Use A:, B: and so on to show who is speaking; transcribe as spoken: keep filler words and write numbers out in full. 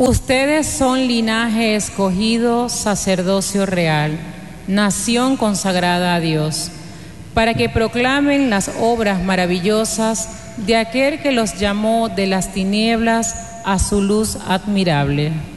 A: Ustedes son linaje escogido, sacerdocio real, nación consagrada a Dios, para que proclamen las obras maravillosas de aquel que los llamó de las tinieblas a su luz admirable.